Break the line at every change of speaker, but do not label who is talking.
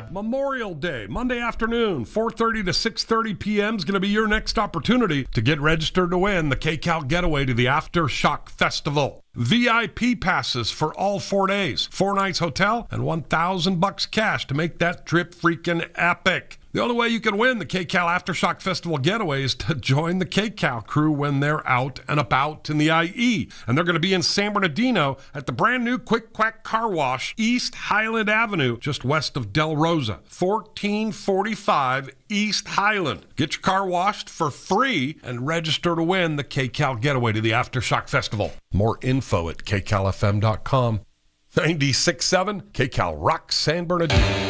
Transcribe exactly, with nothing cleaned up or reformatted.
Memorial Day, Monday afternoon, four thirty to six thirty p.m. is going to be your next opportunity to get registered to win the KCAL Getaway to the Aftershock Festival. V I P passes for all four days, four nights hotel, and one thousand bucks cash to make that trip freaking epic. The only way you can win the KCAL Aftershock Festival Getaway is to join the KCAL crew when they're out and about in the I E. And they're going to be in San Bernardino at the brand new Quick Quack Car Wash, East Highland Avenue, just west of Del Rosa, fourteen forty-five East Highland. Get your car washed for free and register to win the KCAL Getaway to the Aftershock Festival. More info at K C A L F M dot com. ninety-six point seven KCAL Rock San Bernardino.